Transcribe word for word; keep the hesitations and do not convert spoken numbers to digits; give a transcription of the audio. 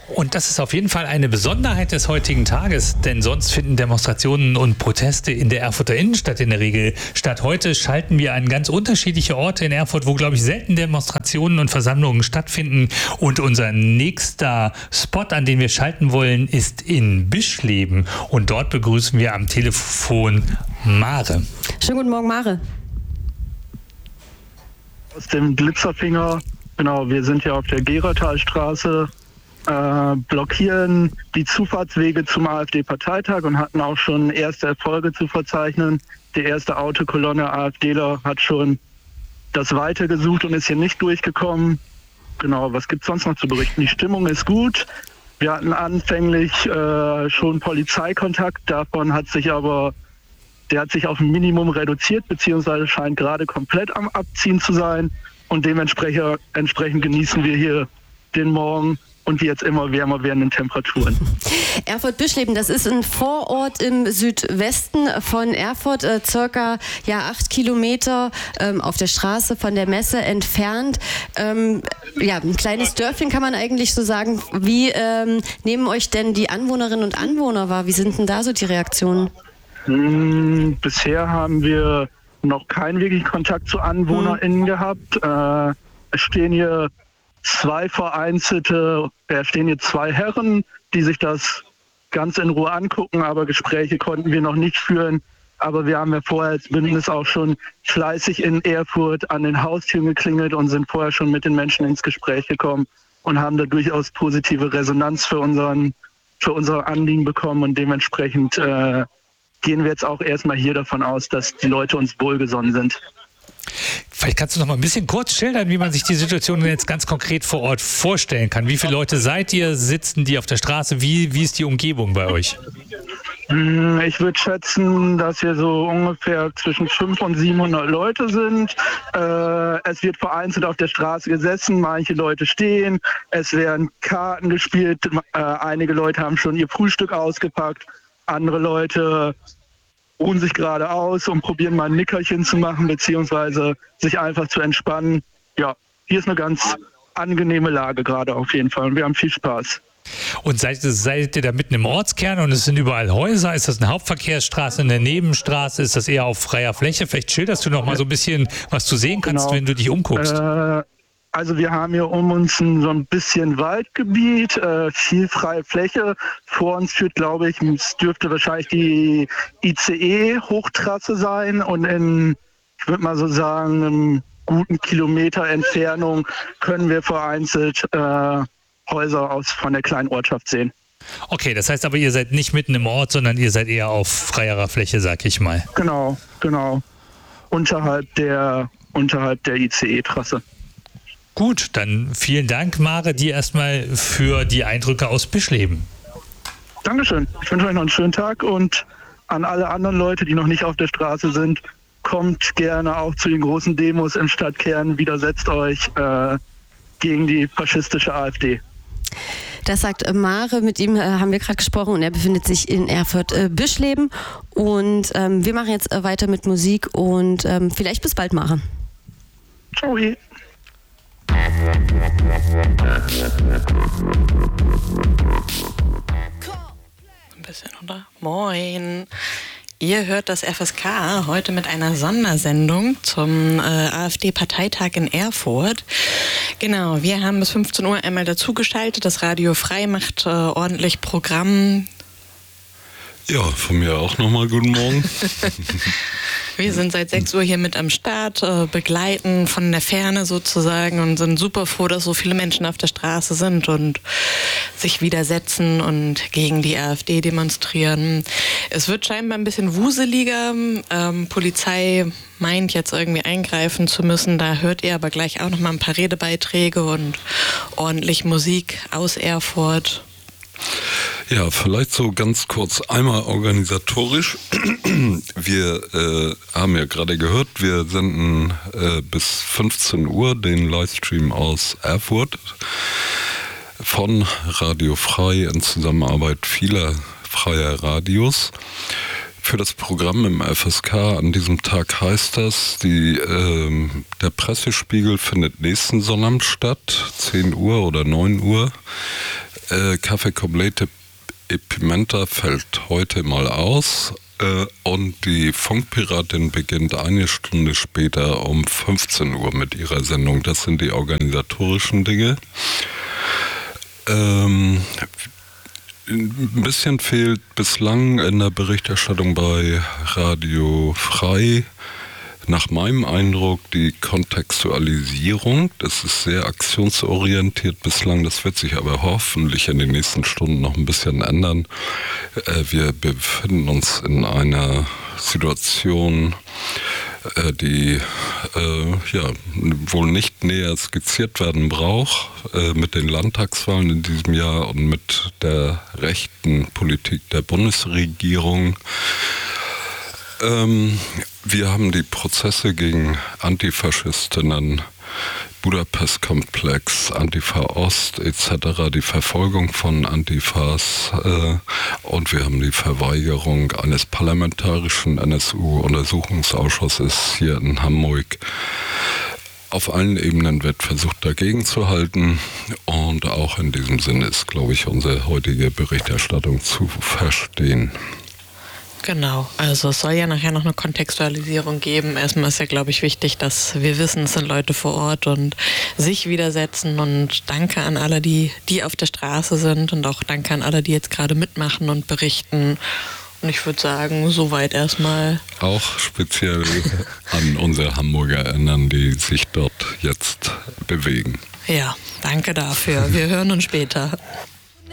Und das ist auf jeden Fall eine Besonderheit des heutigen Tages, denn sonst finden Demonstrationen und Proteste in der Erfurter Innenstadt in der Regel statt. Heute schalten wir an ganz unterschiedliche Orte in Erfurt, wo, glaube ich, selten Demonstrationen und Versammlungen stattfinden. Und unser nächster Spot, an den wir schalten wollen, ist in Bischleben. Und dort begrüßen wir am Telefon Mare. Schönen guten Morgen, Mare. Aus dem Glitzerfinger, genau, wir sind ja auf der Geratalstraße. Äh, blockieren die Zufahrtswege zum AfD-Parteitag und hatten auch schon erste Erfolge zu verzeichnen. Die erste Autokolonne AfDler hat schon das Weite gesucht und ist hier nicht durchgekommen. Genau, was gibt es sonst noch zu berichten? Die Stimmung ist gut. Wir hatten anfänglich äh, schon Polizeikontakt, davon hat sich aber, der hat sich auf ein Minimum reduziert, beziehungsweise scheint gerade komplett am Abziehen zu sein. Und dementsprechend entsprechend genießen wir hier den Morgen und die jetzt immer wärmer werdenden Temperaturen. Erfurt-Bischleben, das ist ein Vorort im Südwesten von Erfurt, äh, circa ja, acht Kilometer ähm, auf der Straße von der Messe entfernt. Ähm, ja, ein kleines Dörfchen kann man eigentlich so sagen. Wie ähm, nehmen euch denn die Anwohnerinnen und Anwohner wahr? Wie sind denn da so die Reaktionen? Hm, bisher haben wir noch keinen wirklichen Kontakt zu AnwohnerInnen hm. gehabt. Äh, es stehen hier zwei vereinzelte, da stehen hier zwei Herren, die sich das ganz in Ruhe angucken, aber Gespräche konnten wir noch nicht führen. Aber wir haben ja vorher als Bündnis auch schon fleißig in Erfurt an den Haustüren geklingelt und sind vorher schon mit den Menschen ins Gespräch gekommen und haben da durchaus positive Resonanz für unseren, für unser Anliegen bekommen. Und dementsprechend äh, gehen wir jetzt auch erstmal hier davon aus, dass die Leute uns wohlgesonnen sind. Vielleicht kannst du noch mal ein bisschen kurz schildern, wie man sich die Situation jetzt ganz konkret vor Ort vorstellen kann. Wie viele Leute seid ihr? Sitzen die auf der Straße? Wie, wie ist die Umgebung bei euch? Ich würde schätzen, dass wir so ungefähr zwischen fünfhundert und siebenhundert Leute sind. Es wird vereinzelt auf der Straße gesessen, manche Leute stehen. Es werden Karten gespielt. Einige Leute haben schon ihr Frühstück ausgepackt. Andere Leute ruhen sich gerade aus und probieren mal ein Nickerchen zu machen, beziehungsweise sich einfach zu entspannen. Ja, hier ist eine ganz angenehme Lage gerade auf jeden Fall und wir haben viel Spaß. Und seid, seid ihr da mitten im Ortskern und es sind überall Häuser? Ist das eine Hauptverkehrsstraße, eine Nebenstraße? Ist das eher auf freier Fläche? Vielleicht schilderst du noch mal so ein bisschen, was du sehen kannst, genau, wenn du dich umguckst. Äh, Also wir haben hier um uns ein, so ein bisschen Waldgebiet, äh, viel freie Fläche. Vor uns führt, glaube ich, es dürfte wahrscheinlich die I C E-Hochtrasse sein. Und in, ich würde mal so sagen, einem guten Kilometer Entfernung können wir vereinzelt äh, Häuser aus von der kleinen Ortschaft sehen. Okay, das heißt aber, ihr seid nicht mitten im Ort, sondern ihr seid eher auf freierer Fläche, sag ich mal. Genau, genau. Unterhalb der, unterhalb der I C E-Trasse. Gut, dann vielen Dank, Mare, dir erstmal für die Eindrücke aus Bischleben. Dankeschön. Ich wünsche euch noch einen schönen Tag und an alle anderen Leute, die noch nicht auf der Straße sind, kommt gerne auch zu den großen Demos im Stadtkern, widersetzt euch äh, gegen die faschistische AfD. Das sagt Mare, mit ihm äh, haben wir gerade gesprochen und er befindet sich in Erfurt-Bischleben. Und ähm, wir machen jetzt äh, weiter mit Musik und ähm, vielleicht bis bald, Mare. Ciao. Ein bisschen, oder? Moin. Ihr hört das F S K heute mit einer Sondersendung zum äh, AfD-Parteitag in Erfurt. Genau, wir haben bis fünfzehn Uhr einmal dazugeschaltet. Das Radio Frei macht äh, ordentlich Programm. Ja, von mir auch nochmal guten Morgen. Wir sind seit sechs Uhr hier mit am Start, äh, begleiten von der Ferne sozusagen und sind super froh, dass so viele Menschen auf der Straße sind und sich widersetzen und gegen die AfD demonstrieren. Es wird scheinbar ein bisschen wuseliger. Ähm, Polizei meint jetzt irgendwie eingreifen zu müssen. Da hört ihr aber gleich auch nochmal ein paar Redebeiträge und ordentlich Musik aus Erfurt. Ja, vielleicht so ganz kurz einmal organisatorisch. Wir äh, haben ja gerade gehört, wir senden äh, bis fünfzehn Uhr den Livestream aus Erfurt von Radio Frei in Zusammenarbeit vieler freier Radios. Für das Programm im F S K an diesem Tag heißt das, die, äh, der Pressespiegel findet nächsten Sonnabend statt, zehn Uhr oder neun Uhr. Äh, Café Complete Pimenta fällt heute mal aus äh, und die Funkpiratin beginnt eine Stunde später um fünfzehn Uhr mit ihrer Sendung. Das sind die organisatorischen Dinge. Ähm, ein bisschen fehlt bislang in der Berichterstattung bei Radio Frei nach meinem Eindruck die Kontextualisierung. Das ist sehr aktionsorientiert bislang, das wird sich aber hoffentlich in den nächsten Stunden noch ein bisschen ändern. Wir befinden uns in einer Situation, die ja wohl nicht näher skizziert werden braucht, mit den Landtagswahlen in diesem Jahr und mit der rechten Politik der Bundesregierung. Ähm, wir haben die Prozesse gegen Antifaschistinnen, Budapest-Komplex, Antifa Ost et cetera, die Verfolgung von Antifas äh, und wir haben die Verweigerung eines parlamentarischen N S U-Untersuchungsausschusses hier in Hamburg. Auf allen Ebenen wird versucht, dagegen zu halten und auch in diesem Sinne ist, glaube ich, unsere heutige Berichterstattung zu verstehen. Genau, also es soll ja nachher noch eine Kontextualisierung geben. Erstmal ist ja, glaube ich, wichtig, dass wir wissen, es sind Leute vor Ort und sich widersetzen und danke an alle, die, die auf der Straße sind und auch danke an alle, die jetzt gerade mitmachen und berichten. Und ich würde sagen, soweit erstmal. Auch speziell an unsere Hamburger erinnern, die sich dort jetzt bewegen. Ja, danke dafür. Wir hören uns später.